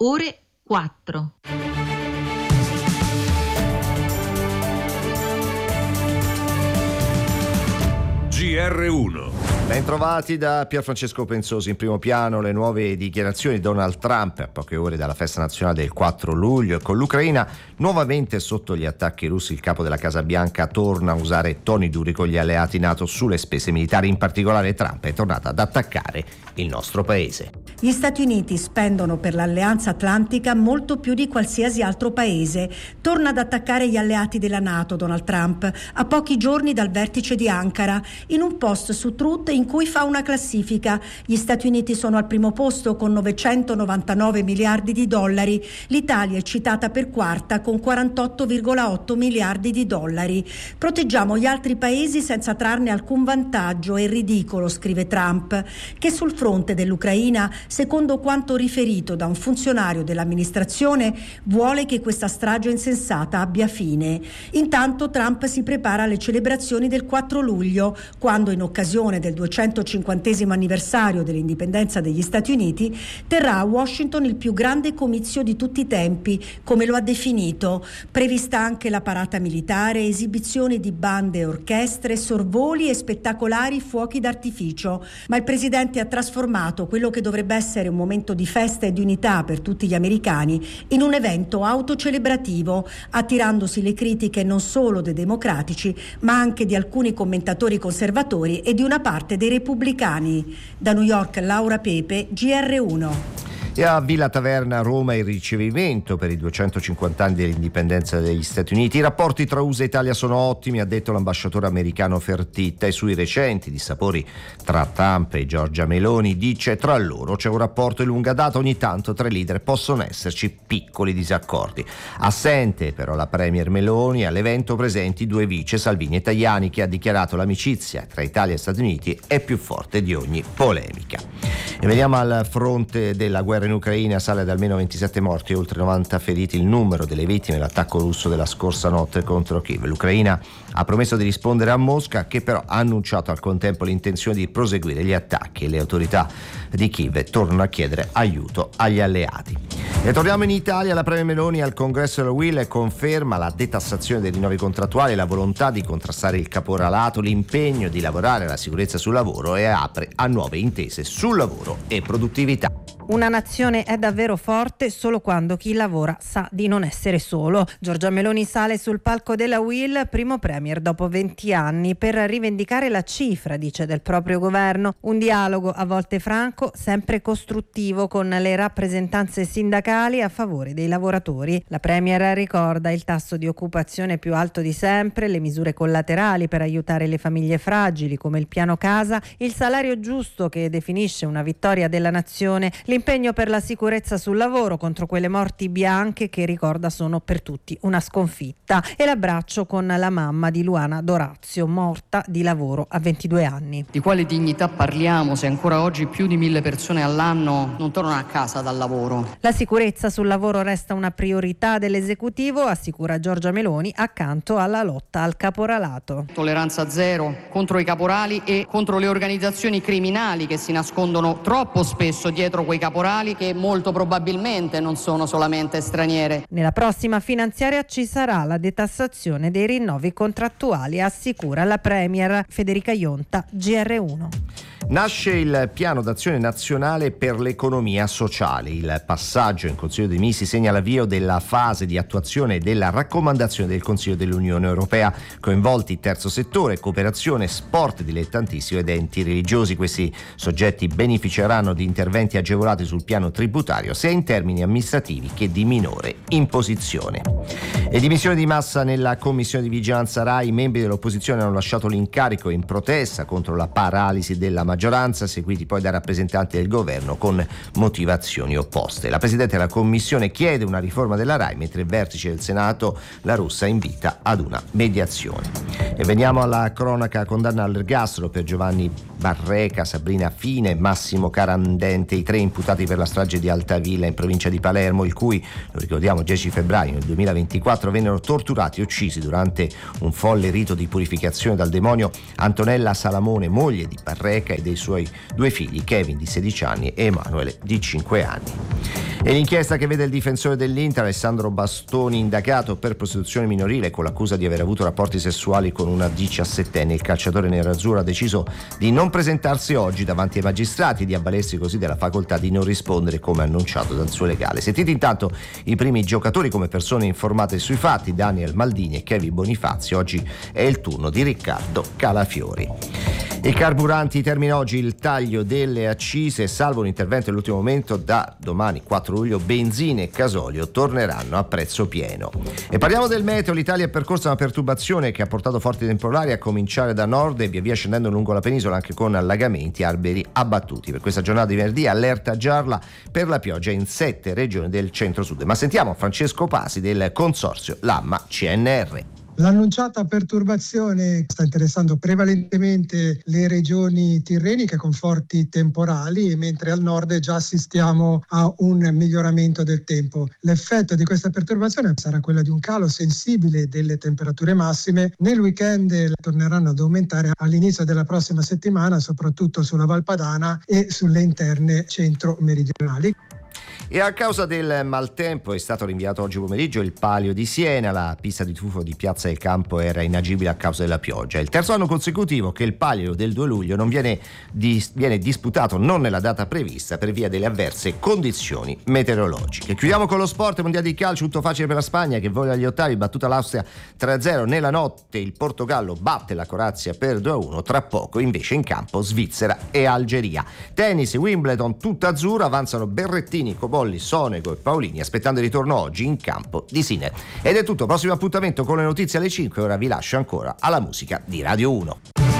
ore 4. GR1. Bentrovati da Pierfrancesco Pensosi. In primo piano le nuove dichiarazioni di Donald Trump a poche ore dalla festa nazionale del 4 luglio. Con l'Ucraina nuovamente sotto gli attacchi russi, il capo della Casa Bianca torna a usare toni duri con gli alleati NATO sulle spese militari. In particolare Trump è tornato ad attaccare il nostro paese. Gli Stati Uniti spendono per l'Alleanza Atlantica molto più di qualsiasi altro paese. Torna ad attaccare gli alleati della NATO Donald Trump a pochi giorni dal vertice di Ankara. In un post su Truth in cui fa una classifica. Gli Stati Uniti sono al primo posto con 999 miliardi di dollari. L'Italia è citata per quarta con 48,8 miliardi di dollari. Proteggiamo gli altri paesi senza trarne alcun vantaggio. È ridicolo, scrive Trump, che sul fronte dell'Ucraina, secondo quanto riferito da un funzionario dell'amministrazione, vuole che questa strage insensata abbia fine. Intanto Trump si prepara alle celebrazioni del 4 luglio, quando in occasione del 250° anniversario dell'indipendenza degli Stati Uniti terrà a Washington il più grande comizio di tutti i tempi, come lo ha definito. Prevista anche la parata militare, esibizioni di bande e orchestre, sorvoli e spettacolari fuochi d'artificio. Ma il presidente ha trasformato quello che dovrebbe essere un momento di festa e di unità per tutti gli americani in un evento autocelebrativo, attirandosi le critiche non solo dei democratici, ma anche di alcuni commentatori conservatori e di una parte dei repubblicani. Da New York, Laura Pepe, GR1. E a Villa Taverna, Roma, il ricevimento per i 250 anni dell'indipendenza degli Stati Uniti. I rapporti tra USA e Italia sono ottimi, ha detto l'ambasciatore americano Fertitta, e sui recenti dissapori tra Trump e Giorgia Meloni dice: tra loro c'è un rapporto di lunga data, ogni tanto tra i leader possono esserci piccoli disaccordi. Assente però la premier Meloni, all'evento presenti due vice, Salvini e Tajani, che ha dichiarato l'amicizia tra Italia e Stati Uniti è più forte di ogni polemica. E veniamo al fronte della guerra in Ucraina. Sale ad almeno 27 morti e oltre 90 feriti il numero delle vittime dell'attacco russo della scorsa notte contro Kiev. L'Ucraina ha promesso di rispondere a Mosca, che però ha annunciato al contempo l'intenzione di proseguire gli attacchi, e le autorità di Kiev tornano a chiedere aiuto agli alleati. E torniamo in Italia. La premier Meloni al congresso della UIL conferma la detassazione dei rinnovi contrattuali, la volontà di contrastare il caporalato, l'impegno di lavorare alla sicurezza sul lavoro, e apre a nuove intese sul lavoro e produttività. Una nazione è davvero forte solo quando chi lavora sa di non essere solo. Giorgia Meloni sale sul palco della UIL, primo premier dopo 20 anni, per rivendicare la cifra, dice, del proprio governo. Un dialogo a volte franco, sempre costruttivo con le rappresentanze sindacali a favore dei lavoratori. La premier ricorda il tasso di occupazione più alto di sempre, le misure collaterali per aiutare le famiglie fragili come il piano casa, il salario giusto che definisce una vittoria della nazione, l'impegno per la sicurezza sul lavoro contro quelle morti bianche che, ricorda, sono per tutti una sconfitta, e l'abbraccio con la mamma di Luana Dorazio, morta di lavoro a 22 anni. Di quale dignità parliamo se ancora oggi più di 1000 persone all'anno non tornano a casa dal lavoro? La sicurezza sul lavoro resta una priorità dell'esecutivo, assicura Giorgia Meloni, accanto alla lotta al caporalato. Tolleranza zero contro i caporali e contro le organizzazioni criminali che si nascondono troppo spesso dietro quei caporali, che molto probabilmente non sono solamente straniere. Nella prossima finanziaria ci sarà la detassazione dei rinnovi contrattuali, assicura la premier Federica Ionta, GR1. Nasce il piano d'azione nazionale per l'economia sociale. Il passaggio in Consiglio dei Ministri segna l'avvio della fase di attuazione della raccomandazione del Consiglio dell'Unione Europea, coinvolti terzo settore, cooperazione, sport dilettantistico ed enti religiosi. Questi soggetti beneficeranno di interventi agevolati sul piano tributario, sia in termini amministrativi che di minore imposizione. E dimissioni di massa nella commissione di vigilanza RAI. I membri dell'opposizione hanno lasciato l'incarico in protesta contro la paralisi della maggioranza, seguiti poi da rappresentanti del governo con motivazioni opposte. La presidente della commissione chiede una riforma della RAI, mentre il vertice del Senato, La Russa, invita ad una mediazione. E veniamo alla cronaca. Condanna all'ergastolo per Giovanni Barreca, Sabrina Fine e Massimo Carandente, i tre imputati per la strage di Altavilla in provincia di Palermo, il cui, lo ricordiamo, 10 febbraio del 2024 vennero torturati e uccisi durante un folle rito di purificazione dal demonio Antonella Salamone, moglie di Barreca, e dei suoi due figli, Kevin di 16 anni e Emanuele di 5 anni. E l'inchiesta che vede il difensore dell'Inter Alessandro Bastoni indagato per prostituzione minorile con l'accusa di aver avuto rapporti sessuali con una 17enne. Il calciatore nerazzurro ha deciso di non presentarsi oggi davanti ai magistrati e di avvalersi così della facoltà di non rispondere come annunciato dal suo legale. Sentite intanto i primi giocatori come persone informate sui fatti, Daniel Maldini e Kevin Bonifazio. Oggi è il turno di Riccardo Calafiori. I carburanti termina oggi il taglio delle accise, salvo un intervento all'ultimo momento. Da domani 4 luglio benzina e gasolio torneranno a prezzo pieno. E parliamo del meteo. L'Italia è percorsa una perturbazione che ha portato forti temporali a cominciare da nord e via via scendendo lungo la penisola, anche con allagamenti e alberi abbattuti. Per questa giornata di venerdì allerta gialla per la pioggia in 7 regioni del centro-sud. Ma sentiamo Francesco Pasi del consorzio Lamma CNR. L'annunciata perturbazione sta interessando prevalentemente le regioni tirreniche con forti temporali, mentre al nord già assistiamo a un miglioramento del tempo. L'effetto di questa perturbazione sarà quello di un calo sensibile delle temperature massime. Nel weekend torneranno ad aumentare all'inizio della prossima settimana, soprattutto sulla Val Padana e sulle interne centro-meridionali. E a causa del maltempo è stato rinviato oggi pomeriggio il Palio di Siena. La pista di tuffo di Piazza del Campo era inagibile a causa della pioggia. È il terzo anno consecutivo che il Palio del 2 luglio non viene disputato non nella data prevista per via delle avverse condizioni meteorologiche. Chiudiamo con lo sport. Mondiale di calcio, tutto facile per la Spagna che vola agli ottavi, battuta l'Austria 3-0. Nella notte il Portogallo batte la Croazia per 2-1. Tra poco invece in campo Svizzera e Algeria. Tennis, Wimbledon tutta azzurra, avanzano Berrettini, Cobolli, Sonego e Paolini, aspettando il ritorno oggi in campo di Sinner. Ed è tutto, prossimo appuntamento con le notizie alle 5. Ora vi lascio ancora alla musica di Radio 1.